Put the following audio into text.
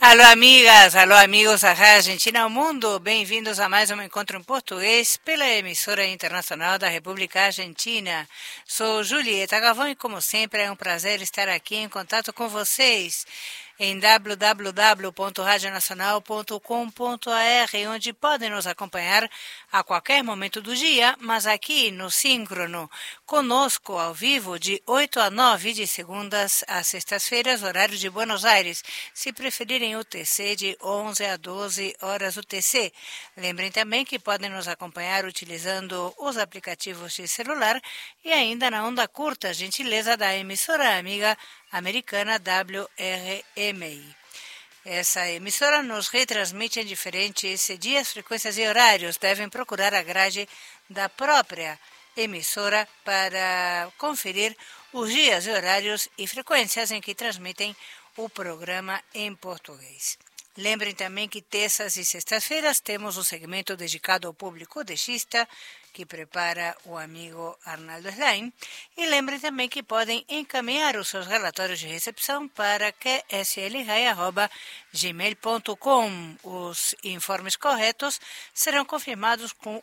Alô, amigas, alô, amigos da Rádio Argentina ao Mundo. Bem-vindos a mais um encontro em português pela emissora internacional da República Argentina. Sou Julieta Gavão e, como sempre, é um prazer estar aqui em contato com vocês em www.radionacional.com.br, onde podem nos acompanhar a qualquer momento do dia, mas aqui no síncrono, conosco ao vivo de 8 a 9, de segundas a sextas-feiras, horário de Buenos Aires, se preferirem UTC de 11 a 12 horas UTC. Lembrem também que podem nos acompanhar utilizando os aplicativos de celular e ainda na onda curta, gentileza da emissora amiga americana WRMI. Essa emissora nos retransmite em diferentes dias, frequências e horários. Devem procurar a grade da própria emissora para conferir os dias, horários e frequências em que transmitem o programa em português. Lembrem também que terças e sextas-feiras temos um segmento dedicado ao público dexista, que prepara o amigo Arnaldo Slain. E lembrem também que podem encaminhar os seus relatórios de recepção para qslrai@gmail.com. Os informes corretos serão confirmados com